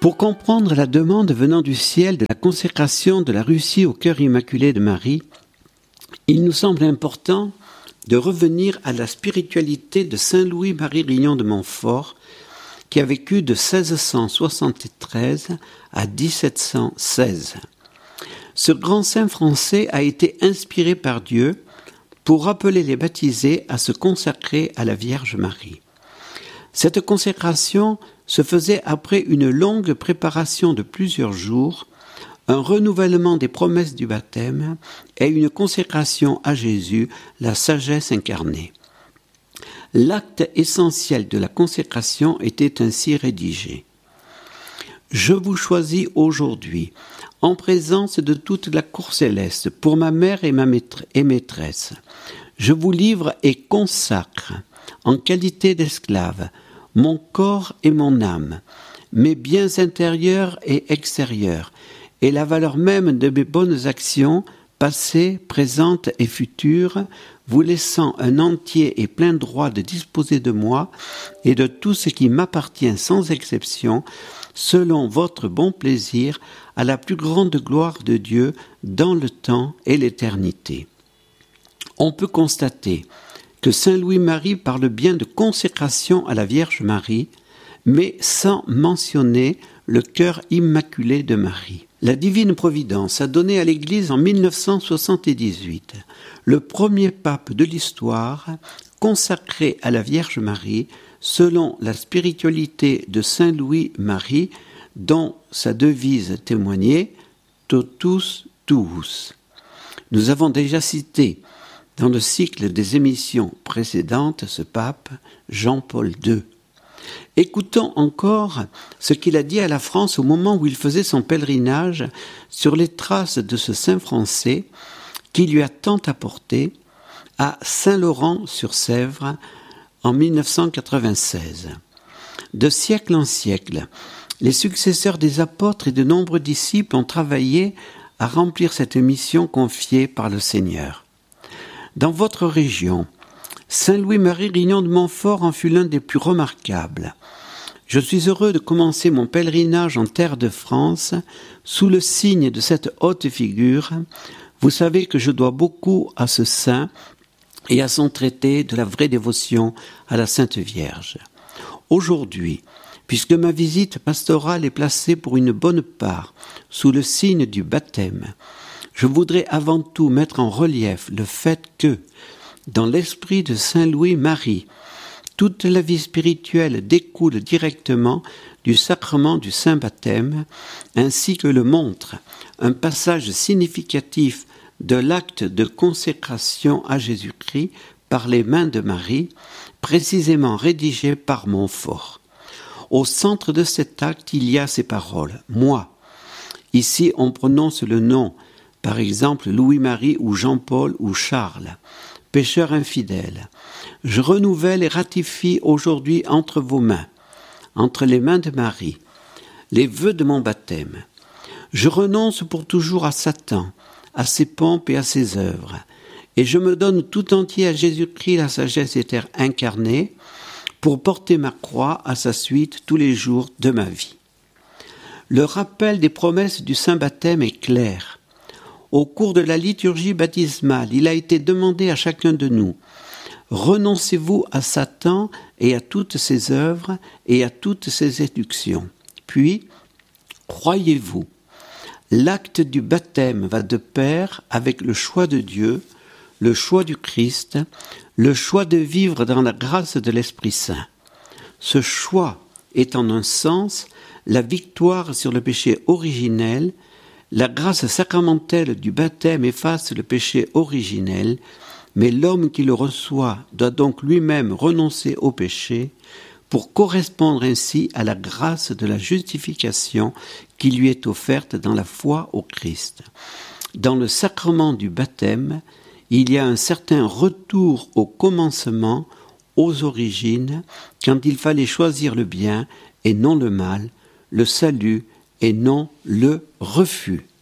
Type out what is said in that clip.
Pour comprendre la demande venant du ciel de la consécration de la Russie au cœur immaculé de Marie, il nous semble important de revenir à la spiritualité de Saint Louis-Marie Grignon de Montfort, qui a vécu de 1673 à 1716. Ce grand saint français a été inspiré par Dieu pour appeler les baptisés à se consacrer à la Vierge Marie. Cette consécration se faisait après une longue préparation de plusieurs jours, un renouvellement des promesses du baptême et une consécration à Jésus, la sagesse incarnée. L'acte essentiel de la consécration était ainsi rédigé. « Je vous choisis aujourd'hui, en présence de toute la cour céleste, pour ma mère et maîtresse. Je vous livre et consacre, en qualité d'esclave, mon corps et mon âme, mes biens intérieurs et extérieurs, et la valeur même de mes bonnes actions, passées, présentes et futures, vous laissant un entier et plein droit de disposer de moi et de tout ce qui m'appartient sans exception, selon votre bon plaisir, à la plus grande gloire de Dieu dans le temps et l'éternité. » On peut constater que Saint Louis-Marie parle bien de consécration à la Vierge Marie, mais sans mentionner le cœur immaculé de Marie. La divine providence a donné à l'Église en 1978 le premier pape de l'histoire consacré à la Vierge Marie selon la spiritualité de Saint Louis-Marie, dont sa devise témoignait « Totus tuus ». Nous avons déjà cité dans le cycle des émissions précédentes ce pape, Jean-Paul II. Écoutons encore ce qu'il a dit à la France au moment où il faisait son pèlerinage sur les traces de ce saint français qui lui a tant apporté à Saint-Laurent-sur-Sèvre en 1996. De siècle en siècle, les successeurs des apôtres et de nombreux disciples ont travaillé à remplir cette mission confiée par le Seigneur. Dans votre région, Saint Louis-Marie Grignon de Montfort en fut l'un des plus remarquables. Je suis heureux de commencer mon pèlerinage en terre de France sous le signe de cette haute figure. Vous savez que je dois beaucoup à ce saint et à son traité de la vraie dévotion à la Sainte Vierge. Aujourd'hui, puisque ma visite pastorale est placée pour une bonne part sous le signe du baptême, je voudrais avant tout mettre en relief le fait que, dans l'esprit de Saint Louis-Marie, toute la vie spirituelle découle directement du sacrement du Saint Baptême, ainsi que le montre un passage significatif de l'acte de consécration à Jésus-Christ par les mains de Marie, précisément rédigé par Montfort. Au centre de cet acte, il y a ces paroles « Moi ». Ici, on prononce le nom, par exemple Louis-Marie ou Jean-Paul ou Charles, pécheur infidèle. Je renouvelle et ratifie aujourd'hui entre vos mains, entre les mains de Marie, les vœux de mon baptême. Je renonce pour toujours à Satan, à ses pompes et à ses œuvres, et je me donne tout entier à Jésus-Christ, la sagesse éternelle incarnée, pour porter ma croix à sa suite tous les jours de ma vie. Le rappel des promesses du Saint Baptême est clair. Au cours de la liturgie baptismale, il a été demandé à chacun de nous « Renoncez-vous à Satan et à toutes ses œuvres et à toutes ses séductions. Puis, croyez-vous ». L'acte du baptême va de pair avec le choix de Dieu, le choix du Christ, le choix de vivre dans la grâce de l'Esprit Saint. Ce choix est en un sens la victoire sur le péché originel. La grâce sacramentelle du baptême efface le péché originel, mais l'homme qui le reçoit doit donc lui-même renoncer au péché pour correspondre ainsi à la grâce de la justification qui lui est offerte dans la foi au Christ. Dans le sacrement du baptême, il y a un certain retour au commencement, aux origines, quand il fallait choisir le bien et non le mal, le salut et non le refus.